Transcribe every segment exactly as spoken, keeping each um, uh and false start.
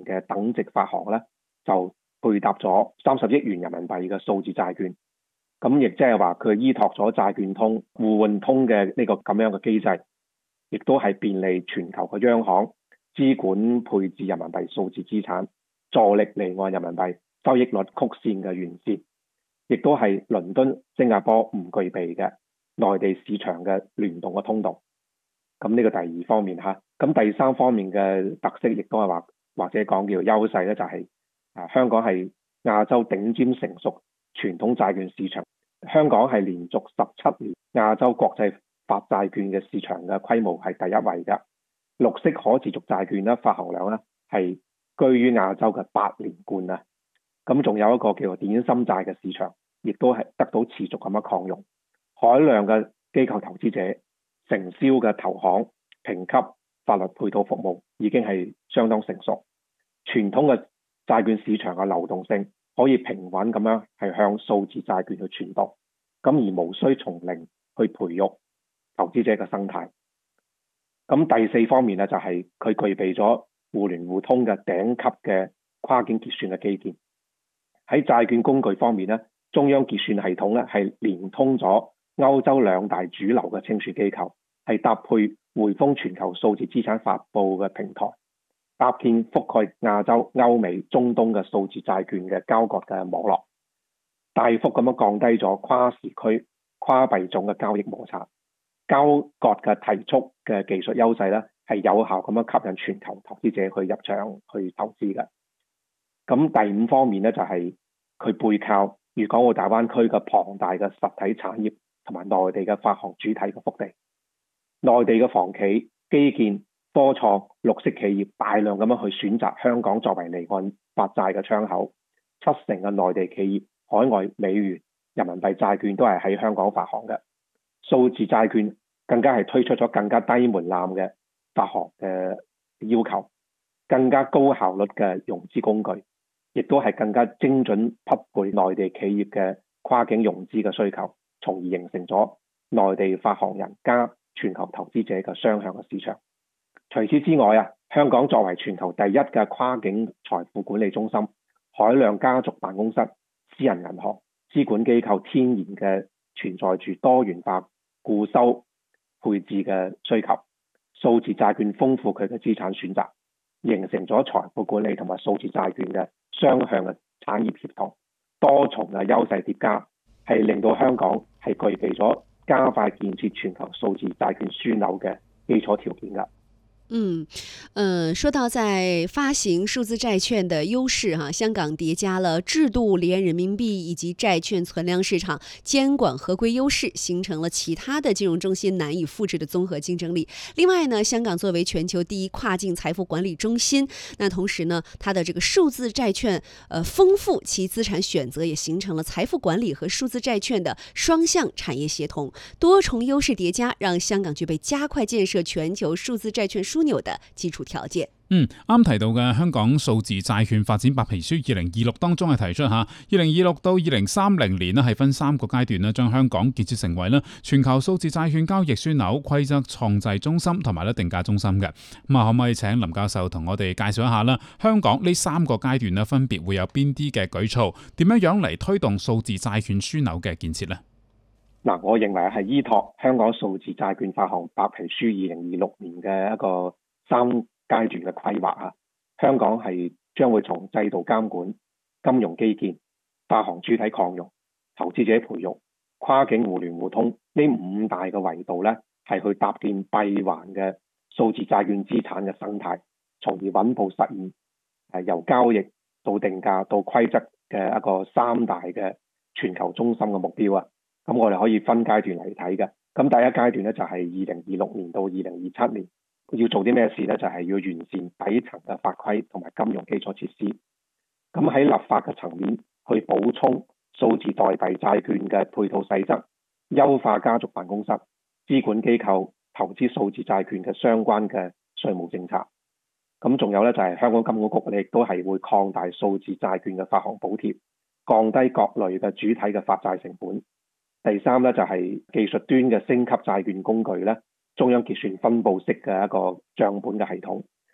嘅等值發行咧，就配搭咗三十億元人民幣嘅數字債券。咁亦即係話佢依託咗債券通、互換通嘅呢個咁樣嘅機制，亦都係便利全球嘅央行資管配置人民幣數字資產，助力離岸人民幣收益率曲線嘅完善，亦都係倫敦、新加坡唔具備嘅內地市場嘅聯動嘅通道。咁呢個第二方面嚇，咁第三方面嘅特色亦都係話，或者講叫優勢咧，就係、是、啊香港係亞洲頂尖成熟傳統債券市場。香港係連續十七年亞洲國際發債券嘅市場嘅規模係第一位嘅，綠色可持續債券咧發行量咧係居於亞洲嘅八連冠啊！咁仲有一個叫做典心債嘅市場，亦都係得到持續咁嘅擴容，海量嘅機構投資者、承銷嘅投行、評級、法律配套服務已經係相當成熟，傳統嘅債券市場嘅流動性可以平穩咁樣係向數字債券去傳導，咁而無需從零去培育投資者嘅生態。咁第四方面咧就係佢具備咗互聯互通嘅頂級嘅跨境結算嘅基建。喺債券工具方面咧，中央結算系統咧係連通咗歐洲兩大主流嘅清算機構，係搭配匯豐全球數字資產發布嘅平台，搭建覆蓋亞洲、歐美、中東嘅數字債券嘅交割嘅網絡，大幅咁樣降低咗跨時區、跨幣種嘅交易摩擦，交割嘅提速嘅技術優勢咧，係有效咁樣吸引全球投資者去入場去投資嘅。咁第五方面咧就係、是、佢背靠粵港澳大灣區嘅龐大嘅實體產業同埋內地嘅發行主體嘅腹地，內地嘅房企、基建、科創、綠色企業大量咁樣去選擇香港作為離岸發債嘅窗口，七成嘅內地企業海外美元、人民幣債券都係喺香港發行嘅，數字債券更加係推出咗更加低門檻嘅發行嘅要求，更加高效率嘅融資工具，亦都係更加精準匹配內地企業嘅跨境融資嘅需求，從而形成咗內地發行人加全球投資者嘅雙向嘅市場。除此之外啊，香港作為全球第一嘅跨境財富管理中心，海量家族辦公室、私人銀行、資管機構天然嘅存在住多元化固收配置嘅需求，數字債券豐富佢嘅資產選擇，形成咗財富管理同埋數字債券嘅雙向嘅產業協同，多重嘅優勢疊加，係令到香港係具備咗加快建設全球數字債券樞紐嘅基礎條件㗎。 嗯，呃，說到在發行數字債券的優勢哈，香港疊加了制度聯人民幣以及債券存量市場監管合規優勢，形成了其他的金融中心難以複製的綜合競爭力。另外呢，香港作為全球第一跨境財富管理中心，那同時呢，它的這個數字債券呃豐富其資產選擇，也形成了財富管理和數字債券的雙向產業協同，多重優勢疊加，讓香港具備加快建設全球數字債券樞紐的基礎條件。 嗯，啱提到嘅香港數字債券發展白皮書二零二六當中係提出吓，二零二六到二零三零年咧係分三個階段咧，將香港建設成為咧全球數字債券交易樞紐、規則創制中心同埋咧定價中心嘅。咁啊，可唔可以請林教授同我哋介紹一下啦？香港呢三個階段咧分別會有邊啲嘅舉措？點樣樣嚟推動數字債券樞紐嘅建設呢？ 嗱，我認為係依託香港數字債券發行白皮書二零二六年嘅一個三階段嘅規劃啊，香港係將會從制度監管、金融基建、發行主體擴容、投資者培育、跨境互聯互通呢五大嘅維度咧，係去搭建閉環嘅數字債券資產嘅生態，從而穩步實現誒由交易到定價到規則嘅一個三大嘅全球中心嘅目標啊。咁我哋可以分階段嚟睇嘅。咁第一階段咧就係二零二六年到二零二七年，要做啲咩事咧？就係、是、要完善底層嘅法規同埋金融基礎設施。咁喺立法嘅層面去補充數字代幣債券嘅配套細則，優化家族辦公室、資管機構投資數字債券嘅相關嘅稅務政策。咁仲有咧就係、是、香港金管局，你亦都係會擴大數字債券嘅發行補貼，降低各類嘅主體嘅發債成本。第三咧就係、是、技術端嘅升級債券工具咧，中央結算分佈式嘅一個帳本嘅系統。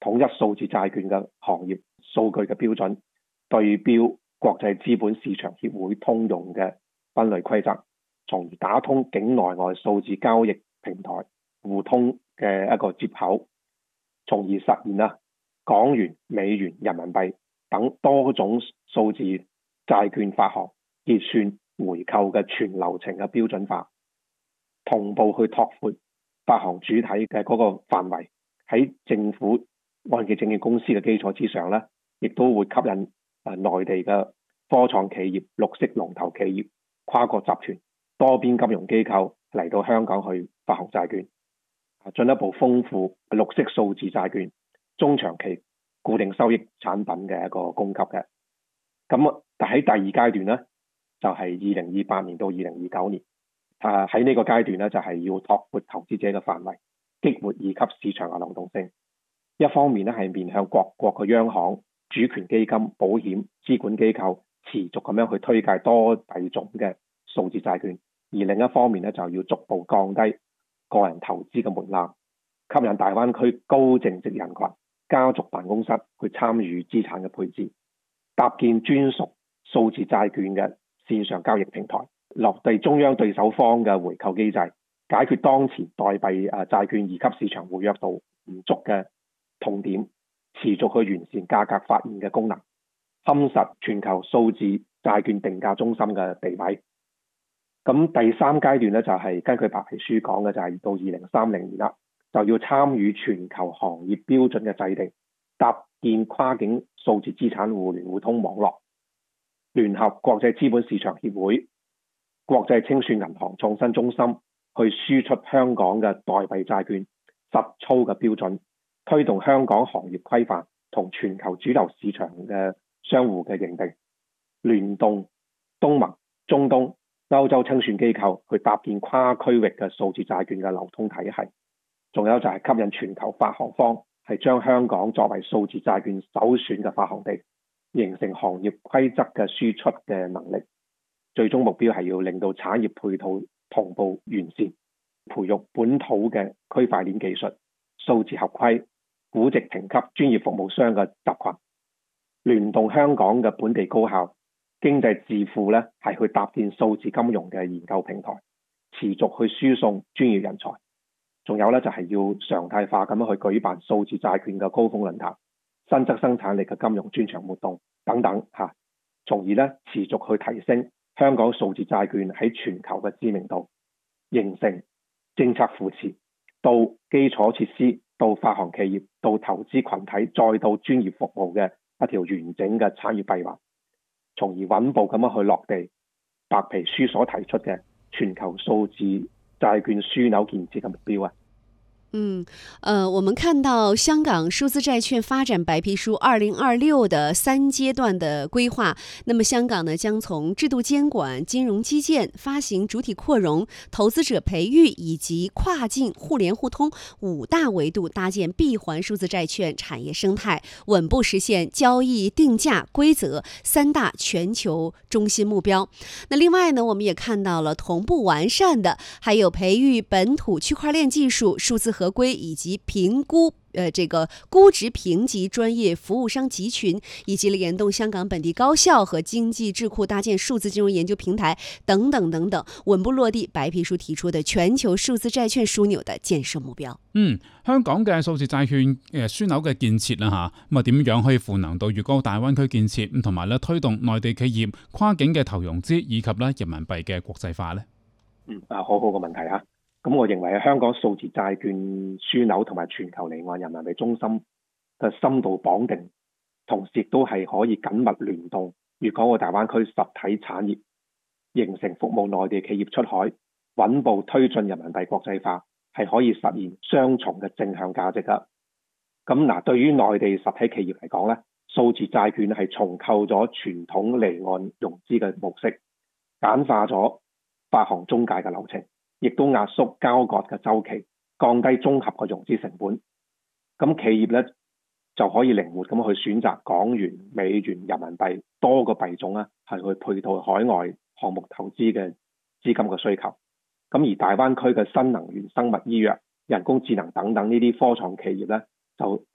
統一數字債券嘅行業數據嘅標準，對標國際資本市場協會通用嘅分類規則，從而打通境內外數字交易平台互通嘅一個接口，從而實現啊港元、美元、人民幣等多種數字債券發行、結算、回購嘅全流程嘅標準化，同步去拓闊發行主體嘅嗰個範圍，喺政府按揭證券公司嘅基礎之上咧，亦都會吸引啊內地嘅科創企業、綠色龍頭企業、跨國集團、多邊金融機構嚟到香港去發行債券，進一步豐富綠色數字債券中長期固定收益產品嘅一個供給嘅。咁但喺第二階段咧，就係二零二八年到二零二九年。啊喺呢個階段咧，就係要拓闊投資者嘅範圍，激活二級市場嘅流動性。一方面咧係面向各國嘅央行、主權基金、保險、資管機構持續咁樣去推介多幣種嘅數字債券，而另一方面咧就要逐步降低個人投資嘅門檻，吸引大灣區高淨值人群、家族辦公室去參與資產嘅配置，搭建專屬數字債券嘅線上交易平台，落地中央對手方嘅回購機制，解決當前代幣誒債券二級市場活躍度唔足嘅痛點，持續去完善價格發現嘅功能，夯實全球數字債券定價中心嘅地位。咁第三階段咧就係、是、根據白皮書講嘅，就係到二零三零年啦，就要參與全球行業標準嘅制定，搭建跨境數字資產互聯互通網絡，聯合國際資本市場協會、國際清算銀行創新中心去輸出香港嘅代幣債券實操嘅標準，推動香港行業規範同全球主流市場嘅相互嘅認定，聯動東盟、中東、歐洲清算機構去搭建跨區域嘅數字債券嘅流通體系，仲有就係吸引全球發行方係將香港作為數字債券首選嘅發行地，形成行業規則嘅輸出嘅能力。最終目標係要令到產業配套同步完善，培育本土嘅區塊鏈技術、數字合規、估值評級專業服務商嘅集群，聯動香港嘅本地高校、經濟智庫咧，係去搭建數字金融嘅研究平台，持續去輸送專業人才。仲有咧就係要常態化咁樣去舉辦數字債券嘅高峰論壇、新增生產力嘅金融專場活動等等嚇，從而咧持續去提升香港數字債券喺全球嘅知名度，形成政策扶持到基礎設施到發行企業到投資群體再到專業服務嘅一條完整嘅產業閉環，從而穩步咁樣去落地白皮書所提出嘅全球數字債券樞紐建設嘅目標啊。 嗯，呃，我們看到香港數字債券發展白皮書二零二六的三階段的規劃，那麼香港呢將從制度監管、金融基建、發行主體擴容、投資者培育以及跨境互聯互通五大維度搭建閉環數字債券產業生態，穩步實現交易定價規則三大全球中心目標。那另外呢，我們也看到了同步完善的，還有培育本土區塊鏈技術、數字合規以及評估，呃，這個估值評級專業服務商集群，以及聯動香港本地高校和經濟智庫搭建數字金融研究平台等等等等，穩步落地白皮書提出的全球數字債券樞紐的建設目標。 嗯，香港嘅數字債券誒樞紐嘅建設啦吓，咁啊點樣可以賦能到粵港澳大灣區建設，咁同埋咧推動內地企業跨境嘅投融資以及咧人民幣嘅國際化呢？ 嗯，啊，好好嘅問題啊！咁我認為香港數字債券樞紐同埋全球離岸人民幣中心嘅深度綁定，同時亦都係可以緊密聯動粵港澳大灣區實體產業，形成服務內地企業出海、穩步推進人民幣國際化，係可以實現雙重嘅正向價值噶。咁嗱，對於內地實體企業嚟講咧，數字債券係重構咗傳統離岸融資嘅模式，簡化咗發行中介嘅流程，亦都壓縮交割嘅週期，降低綜合嘅融資成本。咁企業咧就可以靈活咁去選擇港元、美元、人民幣多個幣種啊，係去配套海外項目投資嘅資金嘅需求。咁而大灣區嘅新能源、生物醫藥、人工智能等等呢啲科創企業咧，就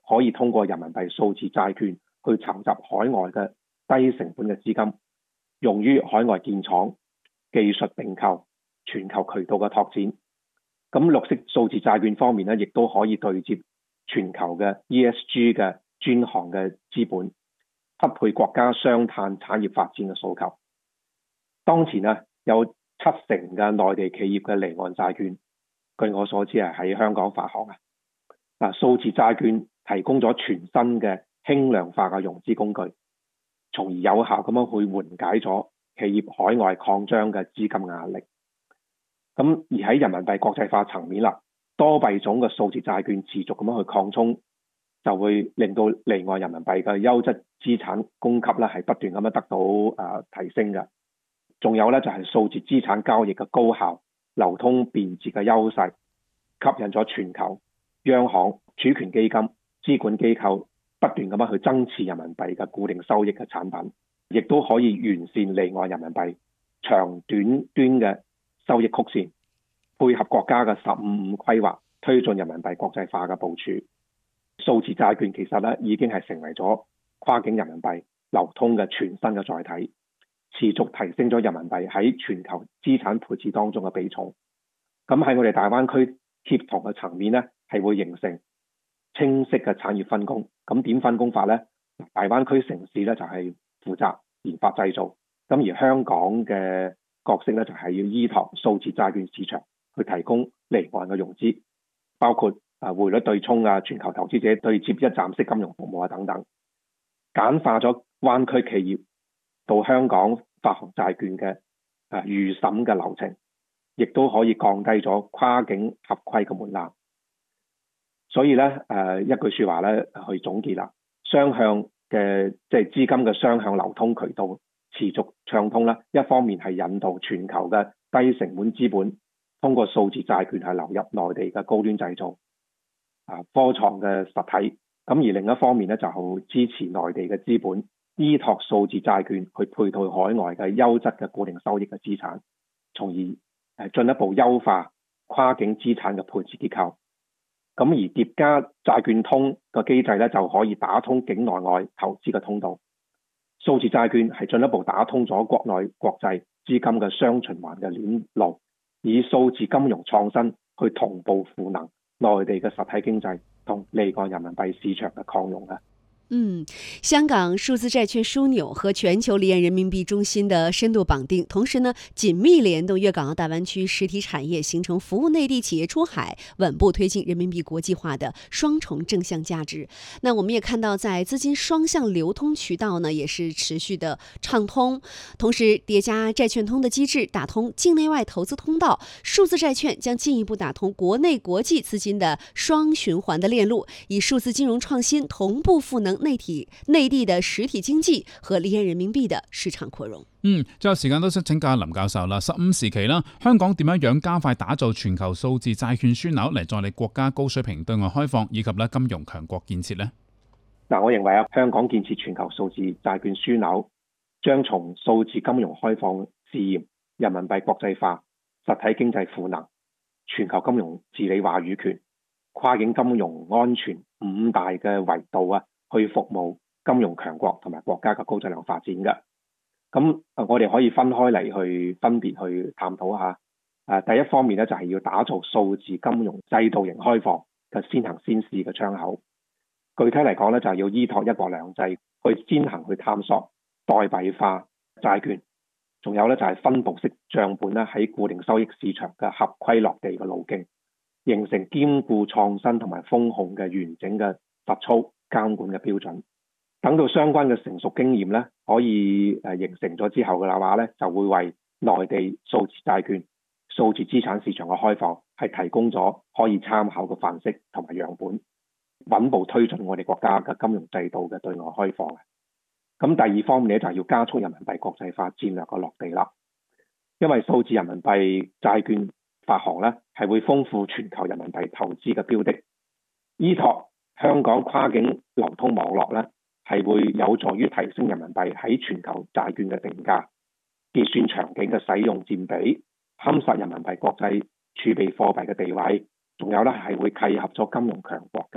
可以通過人民幣數字債券去籌集海外嘅低成本嘅資金，用於海外建廠、技術併購、全球渠道嘅拓展。咁綠色數字債券方面咧，亦都可以對接全球嘅 E S G 嘅專項嘅資本，匹配國家雙碳產業發展嘅訴求。當前啊，有七成嘅內地企業嘅離岸債券，據我所知係喺香港發行啊。嗱，數字債券提供咗全新嘅輕量化嘅融資工具，從而有效咁樣去緩解咗企業海外擴張嘅資金壓力。咁而喺人民幣國際化層面啦，多幣種嘅數字債券持續咁樣去擴充，就會令到離岸人民幣嘅優質資產供給咧係不斷咁樣得到誒、呃、提升嘅。仲有咧就係、是、數字資產交易嘅高效、流通便捷嘅優勢，吸引咗全球央行、儲權基金、資管機構不斷咁樣去增持人民幣嘅固定收益嘅產品，亦都可以完善離岸人民幣長短端嘅收益曲線，配合國家嘅十五五規劃，推進人民幣國際化嘅部署。數字債券其實咧已經係成為咗跨境人民幣流通嘅全新嘅載體，持續提升咗人民幣喺全球資產配置當中嘅比重。咁喺我哋大灣區協同嘅層面咧，係會形成清晰嘅產業分工。咁點分工法呢？大灣區城市咧就係負責研發製造，咁而香港嘅角色咧就係要依託數字債券市場去提供離岸嘅融資，包括啊匯率對沖啊、全球投資者對接一站式金融服務啊等等，簡化咗灣區企業到香港發行債券嘅啊預審嘅流程，亦都可以降低咗跨境合規嘅門檻。所以咧誒一句説話咧去總結啦，雙向嘅即係資金嘅雙向流通渠道持續暢通啦。一方面係引導全球嘅低成本資本通過數字債券係流入內地嘅高端製造啊科創嘅實體，咁而另一方面咧就係支持內地嘅資本依託數字債券去配套海外嘅優質嘅固定收益嘅資產，從而誒進一步優化跨境資產嘅配置結構。咁而疊加債券通個機制咧，就可以打通境內外投資嘅通道。數字債券係進一步打通咗國內國際資金嘅雙循環嘅鏈路，以數字金融創新去同步賦能內地嘅實體經濟同離岸人民幣市場嘅擴容啊。 嗯，香港數字債券樞紐和全球離岸人民幣中心的深度綁定，同時呢緊密聯動粵港澳大灣區實體產業，形成服務內地企業出海、穩步推進人民幣國際化的雙重正向價值。那我們也看到，在資金雙向流通渠道呢，也是持續的暢通，同時疊加債券通的機制，打通境內外投資通道，數字債券將進一步打通國內國際資金的雙循環的鏈路，以數字金融創新同步賦能內體內地的實體經濟和離岸人民幣的市場擴容。 嗯，最後時間都想請教林教授啦。十五時期啦，香港點樣樣加快打造全球數字債券樞紐嚟助力國家高水平對外開放以及咧金融強國建設呢？ 嗱，我認為啊，香港建設全球數字債券樞紐，將從數字金融開放試驗、人民幣國際化、實體經濟賦能、全球金融治理話語權、跨境金融安全五大嘅維度啊，去服務金融強國同埋國家嘅高質量發展嘅。咁我哋可以分開嚟去分別去探討下。誒，第一方面咧就係要打造數字金融制度型開放嘅先行先試嘅窗口。具體嚟講咧，就係要依託一國兩制去先行去探索代幣化債券，仲有咧就係分布式帳本咧喺固定收益市場嘅合規落地嘅路徑，形成兼顧創新同埋風控嘅完整嘅實操監管嘅標準。等到相關嘅成熟經驗咧，可以誒形成咗之後嘅話咧，就會為內地數字債券、數字資產市場嘅開放係提供咗可以參考嘅範式同埋樣本，穩步推進我哋國家嘅金融制度嘅對外開放。咁第二方面咧，就係要加速人民幣國際化戰略嘅落地啦。因為數字人民幣債券發行咧，係會豐富全球人民幣投資嘅標的，依託香港跨境流通網絡咧，係會有助於提升人民幣喺全球債券嘅定價、結算場景嘅使用佔比，夯實人民幣國際儲備貨幣嘅地位，仲有咧係會契合咗金融強國嘅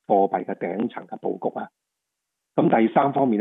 貨幣嘅頂層嘅佈局啊。咁第三方面